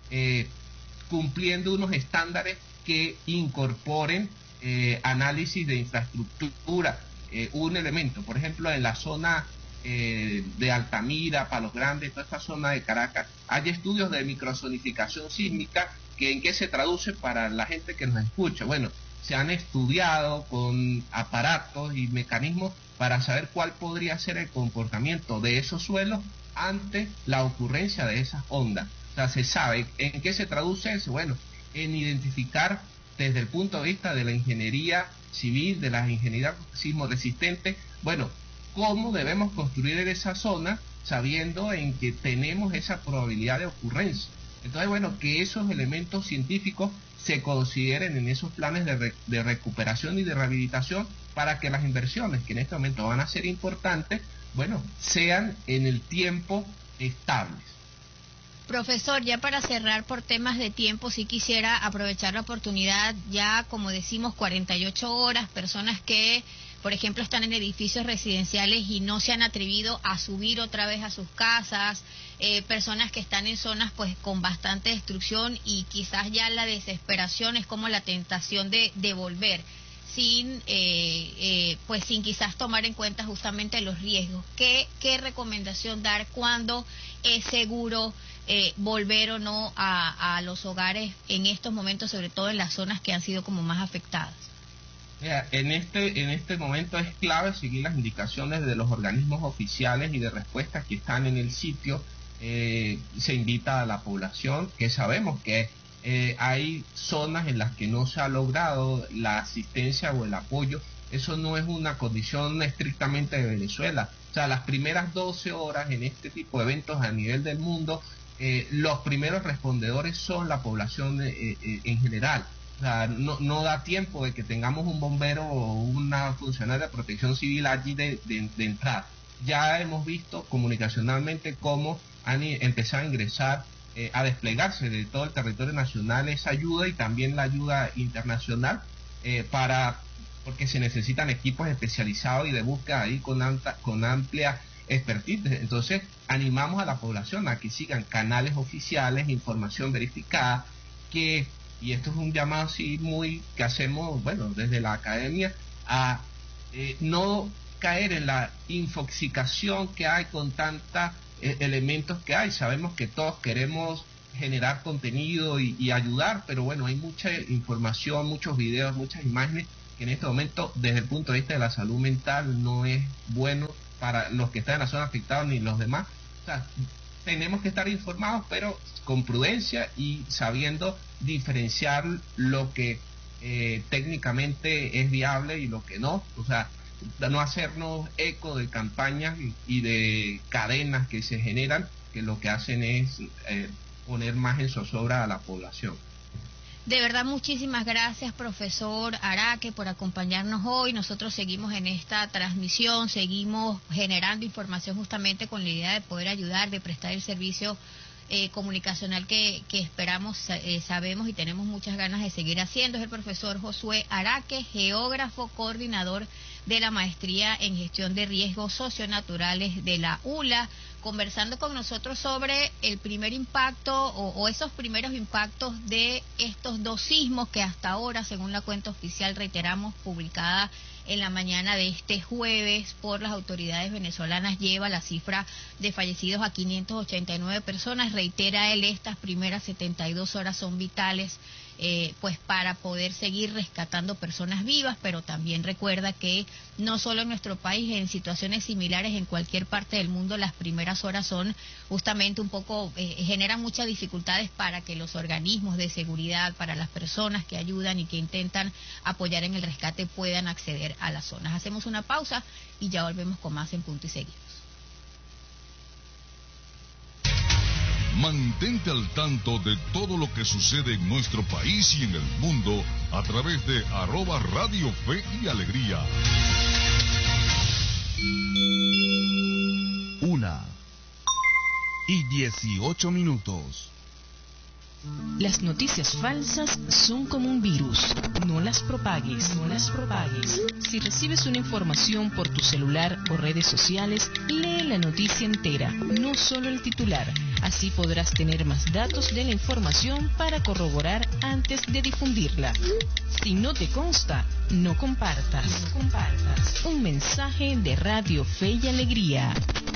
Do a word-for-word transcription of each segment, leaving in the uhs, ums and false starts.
eh, cumpliendo unos estándares que incorporen eh, análisis de infraestructura. Eh, un elemento, por ejemplo, en la zona eh, de Altamira, Palos Grandes, toda esta zona de Caracas, hay estudios de microzonificación sísmica que en qué se traduce para la gente que nos escucha. Bueno, se han estudiado con aparatos y mecanismos para saber cuál podría ser el comportamiento de esos suelos ante la ocurrencia de esas ondas. O sea, se sabe en qué se traduce eso. Bueno, en identificar desde el punto de vista de la ingeniería civil, de la ingeniería sismoresistente, bueno, cómo debemos construir en esa zona sabiendo en que tenemos esa probabilidad de ocurrencia. Entonces, bueno, que esos elementos científicos se consideren en esos planes de, re, de recuperación y de rehabilitación para que las inversiones que en este momento van a ser importantes, bueno, sean en el tiempo estables. Profesor, ya para cerrar por temas de tiempo, sí quisiera aprovechar la oportunidad, ya como decimos, cuarenta y ocho horas, personas que, por ejemplo, están en edificios residenciales y no se han atrevido a subir otra vez a sus casas, eh, personas que están en zonas pues con bastante destrucción y quizás ya la desesperación es como la tentación de, de volver, sin eh, eh, pues sin quizás tomar en cuenta justamente los riesgos. ¿Qué, qué recomendación dar cuando es seguro eh, volver o no a, a los hogares en estos momentos, sobre todo en las zonas que han sido como más afectadas? Mira, en este, en este momento es clave seguir las indicaciones de los organismos oficiales y de respuestas que están en el sitio. Eh, se invita a la población, que sabemos que eh, hay zonas en las que no se ha logrado la asistencia o el apoyo. Eso no es una condición estrictamente de Venezuela. O sea, las primeras doce horas en este tipo de eventos a nivel del mundo, eh, los primeros respondedores son la población eh, eh, en general. O sea, no, no da tiempo de que tengamos un bombero o una funcionaria de protección civil allí de, de, de entrada. Ya hemos visto comunicacionalmente cómo han empezado a ingresar, eh, a desplegarse de todo el territorio nacional esa ayuda y también la ayuda internacional, eh, para porque se necesitan equipos especializados y de búsqueda ahí con, alta, con amplia expertise. Entonces, animamos a la población a que sigan canales oficiales, información verificada, que... y esto es un llamado así muy que hacemos, bueno, desde la academia, a eh, no caer en la infoxicación que hay con tantos eh, elementos que hay. Sabemos que todos queremos generar contenido y, y ayudar, pero bueno, hay mucha información, muchos videos, muchas imágenes que en este momento, desde el punto de vista de la salud mental, no es bueno para los que están en la zona afectada ni los demás. O sea, tenemos que estar informados, pero con prudencia y sabiendo diferenciar lo que eh, técnicamente es viable y lo que no. O sea, no hacernos eco de campañas y, y de cadenas que se generan, que lo que hacen es eh, poner más en zozobra a la población. De verdad, muchísimas gracias, profesor Araque, por acompañarnos hoy. Nosotros seguimos en esta transmisión, seguimos generando información justamente con la idea de poder ayudar, de prestar el servicio eh, comunicacional que, que esperamos, eh, sabemos y tenemos muchas ganas de seguir haciendo. Es el profesor Josué Araque, geógrafo, coordinador de la Maestría en Gestión de Riesgos Socionaturales de la U L A, conversando con nosotros sobre el primer impacto o, o esos primeros impactos de estos dos sismos que hasta ahora, según la cuenta oficial, reiteramos, publicada en la mañana de este jueves por las autoridades venezolanas, lleva la cifra de fallecidos a quinientas ochenta y nueve personas. Reitera él, estas primeras setenta y dos horas son vitales Eh, pues para poder seguir rescatando personas vivas, pero también recuerda que no solo en nuestro país, en situaciones similares en cualquier parte del mundo, las primeras horas son justamente un poco, eh, generan muchas dificultades para que los organismos de seguridad, para las personas que ayudan y que intentan apoyar en el rescate puedan acceder a las zonas. Hacemos una pausa y ya volvemos con más en Punto y Seguimos. Mantente al tanto de todo lo que sucede en nuestro país y en el mundo a través de arroba Radio Fe y Alegría. Una y dieciocho minutos. Las noticias falsas son como un virus. No las propagues, no las propagues. Si recibes una información por tu celular o redes sociales, lee la noticia entera, no solo el titular. Así podrás tener más datos de la información para corroborar antes de difundirla. Si no te consta, no compartas. No compartas. Un mensaje de Radio Fe y Alegría.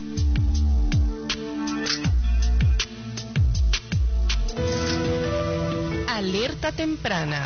Alerta temprana.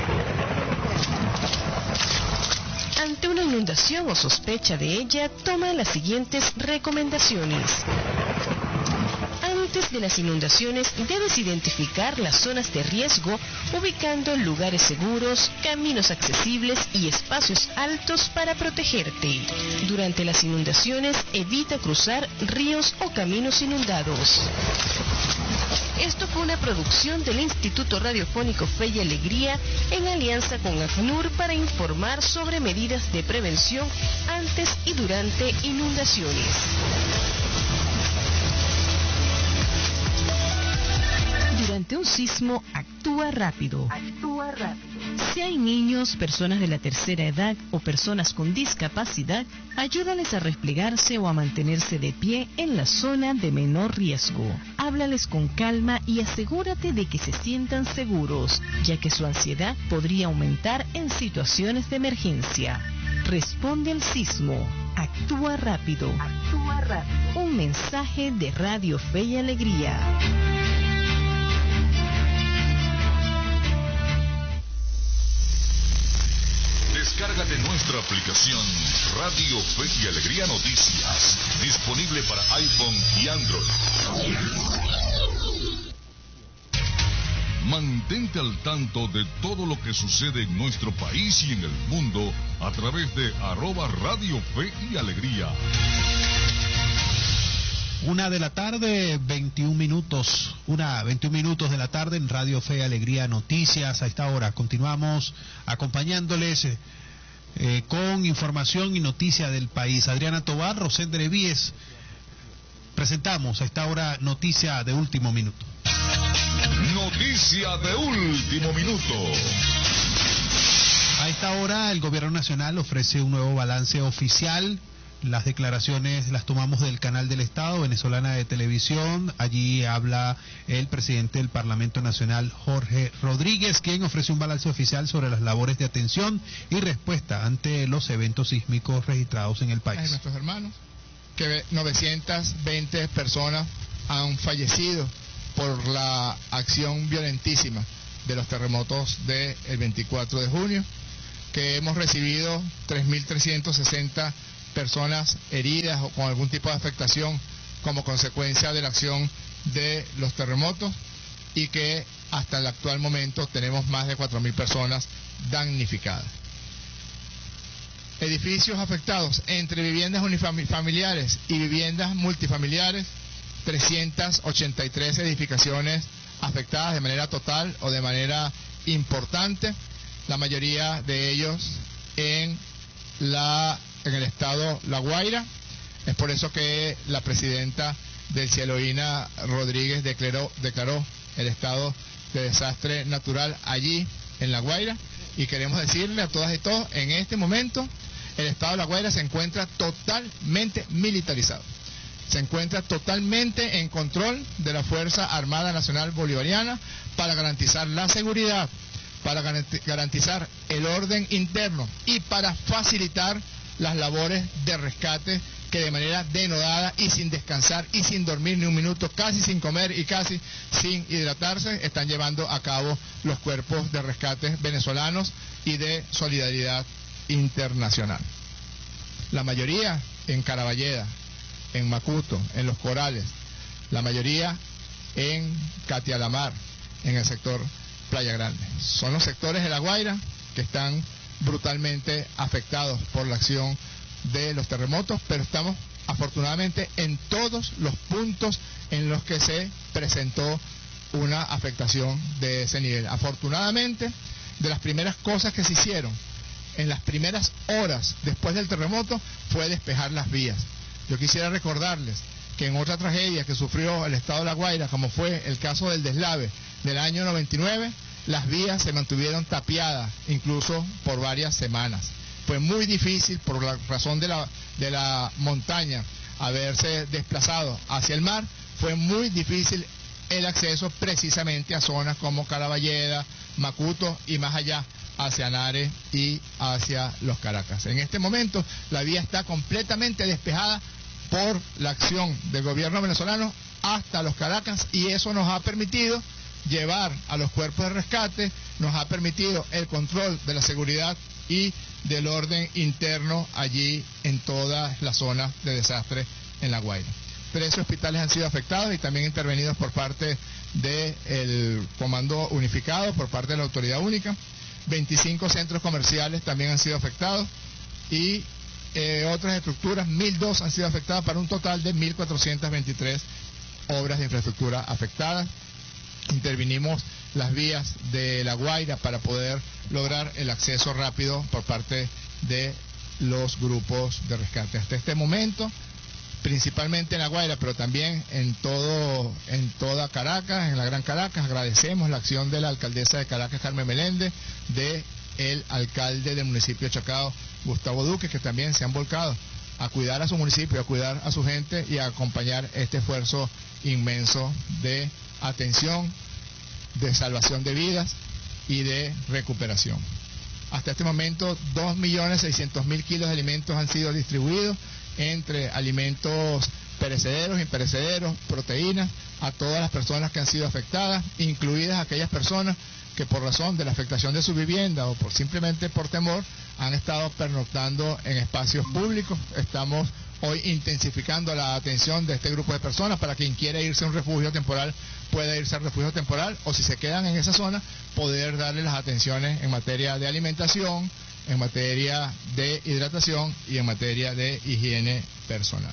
Ante una inundación o sospecha de ella, toma las siguientes recomendaciones. Antes de las inundaciones, debes identificar las zonas de riesgo, ubicando lugares seguros, caminos accesibles y espacios altos para protegerte. Durante las inundaciones, evita cruzar ríos o caminos inundados. Esto fue una producción del Instituto Radiofónico Fe y Alegría en alianza con ACNUR para informar sobre medidas de prevención antes y durante inundaciones. Durante un sismo, actúa rápido. Actúa rápido. Si hay niños, personas de la tercera edad o personas con discapacidad, ayúdales a replegarse o a mantenerse de pie en la zona de menor riesgo. Háblales con calma y asegúrate de que se sientan seguros, ya que su ansiedad podría aumentar en situaciones de emergencia. Responde al sismo. Actúa rápido. Actúa rápido. Un mensaje de Radio Fe y Alegría. Descárgate nuestra aplicación Radio Fe y Alegría Noticias, disponible para iPhone y Android. Mantente al tanto de todo lo que sucede en nuestro país y en el mundo a través de arroba Radio Fe y Alegría. Una de la tarde, veintiún minutos, una veintiún minutos de la tarde en Radio Fe y Alegría Noticias. A esta hora continuamos acompañándoles eh, eh, con información y noticia del país. Adriana Tobar, Rosendre Víez, presentamos a esta hora noticia de último minuto. Noticia de último minuto. A esta hora el Gobierno Nacional ofrece un nuevo balance oficial. Las declaraciones las tomamos del canal del Estado, Venezolana de Televisión. Allí habla el presidente del Parlamento Nacional, Jorge Rodríguez, quien ofrece un balance oficial sobre las labores de atención y respuesta ante los eventos sísmicos registrados en el país. A nuestros hermanos, que novecientas veinte personas han fallecido por la acción violentísima de los terremotos del veinticuatro de junio, que hemos recibido tres mil trescientas sesenta personas heridas o con algún tipo de afectación como consecuencia de la acción de los terremotos, y que hasta el actual momento tenemos más de cuatro mil personas damnificadas. Edificios afectados entre viviendas unifamiliares y viviendas multifamiliares, trescientas ochenta y tres edificaciones afectadas de manera total o de manera importante, la mayoría de ellos en la en el estado La Guaira. Es por eso que la presidenta del Cieloína Rodríguez declaró, declaró el estado de desastre natural allí en La Guaira, y queremos decirle a todas y todos, en este momento el estado de La Guaira se encuentra totalmente militarizado, se encuentra totalmente en control de la Fuerza Armada Nacional Bolivariana para garantizar la seguridad, para garantizar el orden interno y para facilitar las labores de rescate que de manera denodada y sin descansar y sin dormir ni un minuto, casi sin comer y casi sin hidratarse, están llevando a cabo los cuerpos de rescate venezolanos y de solidaridad internacional. La mayoría en Caraballeda, en Macuto, en Los Corales, la mayoría en Catialamar, en el sector Playa Grande. Son los sectores de La Guaira que están brutalmente afectados por la acción de los terremotos, pero estamos afortunadamente en todos los puntos en los que se presentó una afectación de ese nivel. Afortunadamente, de las primeras cosas que se hicieron en las primeras horas después del terremoto fue despejar las vías. Yo quisiera recordarles que en otra tragedia que sufrió el estado de La Guaira, como fue el caso del deslave del año noventa y nueve, las vías se mantuvieron tapiadas incluso por varias semanas. Fue muy difícil, por la razón de la, de la montaña, haberse desplazado hacia el mar, fue muy difícil el acceso precisamente a zonas como Caraballeda, Macuto y más allá hacia Anare y hacia los Caracas. En este momento la vía está completamente despejada por la acción del gobierno venezolano hasta los Caracas, y eso nos ha permitido llevar a los cuerpos de rescate, nos ha permitido el control de la seguridad y del orden interno allí en todas las zonas de desastre en La Guaira. Trece hospitales han sido afectados y también intervenidos por parte del Comando Unificado, por parte de la Autoridad Única. veinticinco centros comerciales también han sido afectados y eh, otras estructuras, mil dos han sido afectadas para un total de mil cuatrocientas veintitrés obras de infraestructura afectadas. Intervinimos las vías de La Guaira para poder lograr el acceso rápido por parte de los grupos de rescate. Hasta este momento, principalmente en La Guaira, pero también en todo, en toda Caracas, en la Gran Caracas, agradecemos la acción de la alcaldesa de Caracas, Carmen Meléndez, de el alcalde del municipio de Chacao, Gustavo Duque, que también se han volcado a cuidar a su municipio, a cuidar a su gente y a acompañar este esfuerzo inmenso de atención, de salvación de vidas y de recuperación. Hasta este momento, dos millones seiscientos mil kilos de alimentos han sido distribuidos entre alimentos perecederos, imperecederos, proteínas, a todas las personas que han sido afectadas, incluidas aquellas personas que por razón de la afectación de su vivienda o por simplemente por temor han estado pernoctando en espacios públicos. Estamos hoy intensificando la atención de este grupo de personas para quien quiera irse a un refugio temporal pueda irse al refugio temporal, o si se quedan en esa zona, poder darle las atenciones en materia de alimentación, en materia de hidratación y en materia de higiene personal.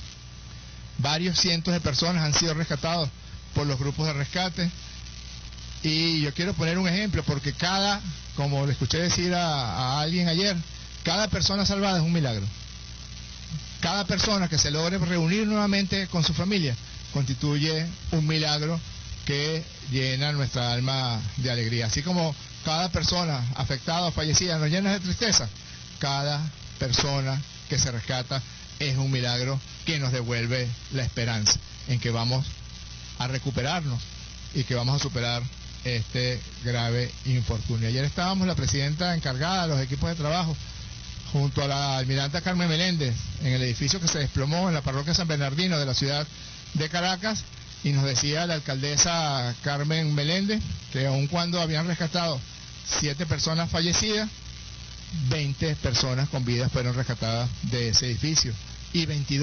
Varios cientos de personas han sido rescatados por los grupos de rescate. Y yo quiero poner un ejemplo, porque cada, como le escuché decir a, a alguien ayer, cada persona salvada es un milagro. Cada persona que se logre reunir nuevamente con su familia constituye un milagro que llena nuestra alma de alegría. Así como cada persona afectada o fallecida nos llena de tristeza, cada persona que se rescata es un milagro que nos devuelve la esperanza en que vamos a recuperarnos y que vamos a superar este grave infortunio. Ayer estábamos la presidenta encargada de los equipos de trabajo junto a la almiranta Carmen Meléndez en el edificio que se desplomó en la parroquia San Bernardino de la ciudad de Caracas, y nos decía la alcaldesa Carmen Meléndez que aun cuando habían rescatado siete personas fallecidas, veinte personas con vida fueron rescatadas de ese edificio y veintidós